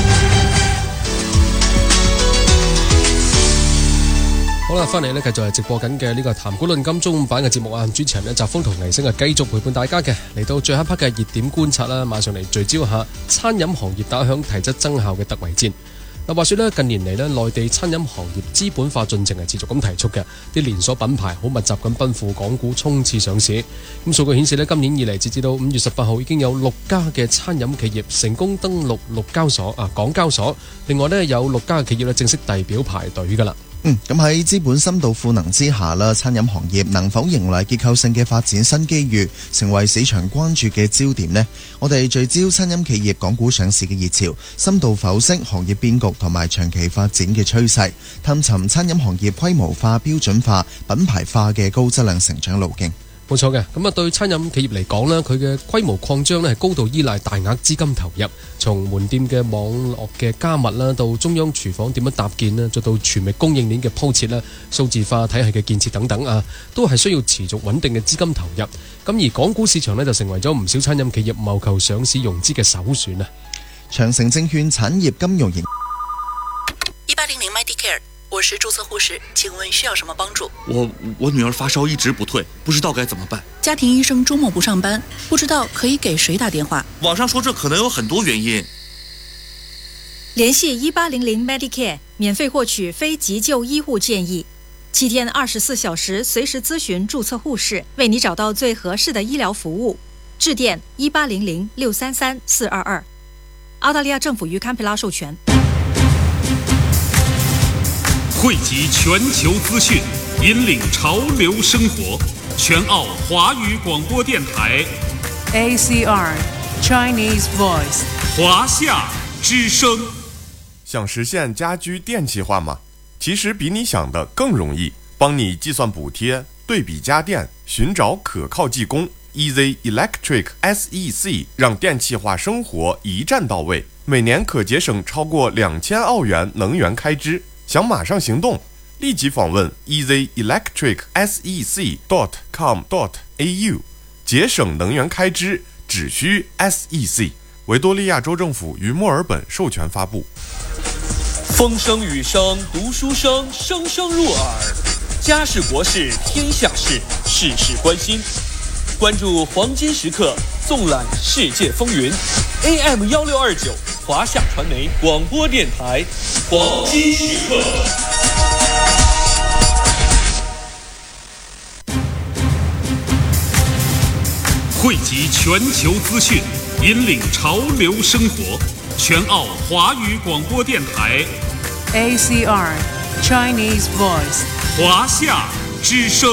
好啦，翻嚟呢，繼續係直播緊嘅呢個談股論金中午版嘅節目啊！主持人呢，澤峰同黎星繼續陪伴大家嘅，嚟到最後一 part 嘅熱點觀察啦，馬上嚟聚焦下餐飲行業打響提質增效嘅突圍戰。嗱，話說呢，近年嚟呢，內地餐飲行業資本化進程係持續咁提速嘅，啲連鎖品牌好密集咁奔赴港股衝刺上市。咁數據顯示呢，今年以嚟截至到5月18號已經有6家嘅餐飲企業成功登陸港交所，另外呢，有6家嘅企業呢正式遞表排隊㗎啦。 咁喺資本深度賦能之下啦，餐飲行業能否迎來結構性嘅發展新機遇，成為市場關注嘅焦點呢？我哋聚焦餐飲企業港股上市嘅熱潮，深度剖析行業變局同埋長期發展嘅趨勢，探尋餐飲行業規模化、標準化、品牌化嘅高質量成長路徑。 冇錯嘅，咁啊對餐飲企業嚟講呢，佢嘅規模擴張呢係高度依賴大額資金投入，從門店嘅網絡嘅加密啦，到中央廚房點樣搭建啦，再到全域供應鏈嘅鋪設啦、數字化體系嘅建設等等啊，都係需要持續穩定嘅資金投入。咁而港股市場呢，就成為咗唔少餐飲企業謀求上市融資嘅首選啊！ 長城證券產業金融營 1800 Medicare。我是注册護士，請問需要什麼幫助？ 我女兒發燒一直不退，不知道該怎麼辦。 家庭醫生周末不上班，不知道可以給誰打電話？ 網上說這可能有很多原因。 聯繫1800 Medicare， 免費獲取非急救醫護建議，7天24小時隨時諮詢注冊護士，為你找到最合適的醫療服務。致電1800 633 422。澳大利亞政府與堪培拉授權。 匯集全球資訊，引領潮流生活。全澳華語廣播電台 ACR Chinese Voice 華夏之聲。 想實現家居電氣化嗎？其實比你想的更容易，幫你計算補貼、對比家電、尋找可靠技工。Easy Electric SEC 讓電氣化生活一站到位，每年可節省超過2000澳元能源開支。想馬上行動，立即訪問 easyelectricsec.com.au， 節省能源開支只需 SEC。維多利亞州政府於墨爾本授權發布。 風聲雨聲讀書聲，聲聲入耳。家事國事天下事，事事關心。關注黃金時刻，縱覽世界風雲。AM 1629華夏傳媒廣播電台黃金時刻。 匯集全球資訊，引領潮流生活。全澳華語廣播電台 ACR Chinese Voice 華夏之聲。